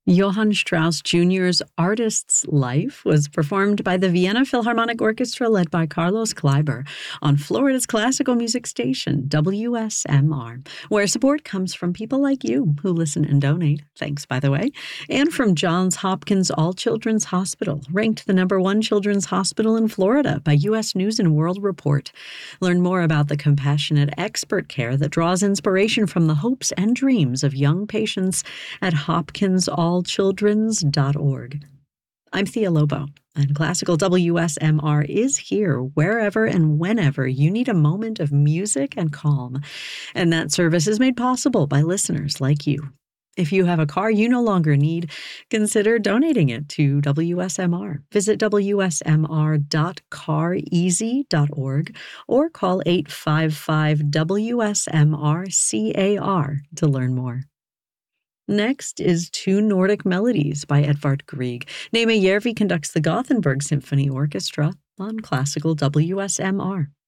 Johann Strauss Jr.'s Artist's Life was performed by the Vienna Philharmonic Orchestra led by Carlos Kleiber on Florida's classical music station, WSMR, where support comes from people like you who listen and donate, thanks by the way, and from Johns Hopkins All Children's Hospital, ranked the #1 children's hospital in Florida by U.S. News & World Report. Learn more about the compassionate expert care that draws inspiration from the hopes and dreams of young patients at hopkinsallchildrens.org. I'm Thea Lobo, and Classical WSMR is here wherever and whenever you need a moment of music and calm. And that service is made possible by listeners like you. If you have a car you no longer need, consider donating it to WSMR. Visit wsmr.careasy.org or call 855-WSMR-CAR to learn more. Next is Two Nordic Melodies by Edvard Grieg. Nema Järvi conducts the Gothenburg Symphony Orchestra on Classical WSMR.